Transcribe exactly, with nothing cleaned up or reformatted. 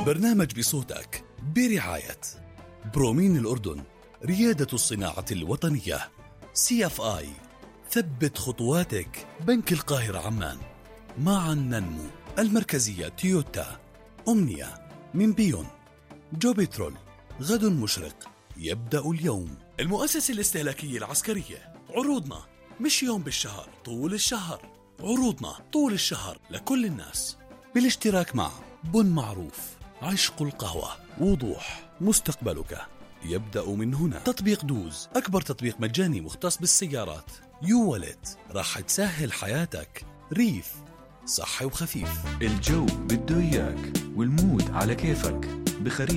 برنامج بصوتك برعاية برومين الأردن، ريادة الصناعة الوطنية. سي اف آي، ثبت خطواتك. بنك القاهرة عمان، معا ننمو. المركزية تويوتا. أمنية من بيون. جوبيترول، غد مشرق يبدأ اليوم. المؤسسة الاستهلاكية العسكرية، عروضنا مش يوم بالشهر، طول الشهر. عروضنا طول الشهر لكل الناس، بالاشتراك مع بن معروف، عشق القهوة، وضوح. مستقبلك يبدأ من هنا. تطبيق دوز، أكبر تطبيق مجاني مختص بالسيارات. يو والت، راح تسهل حياتك. ريف، صحي وخفيف. الجو بده إياك والمود على كيفك بخريف